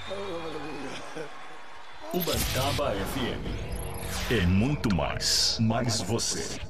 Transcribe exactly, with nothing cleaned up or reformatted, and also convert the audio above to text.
Ubatuba F M é muito mais, mais você.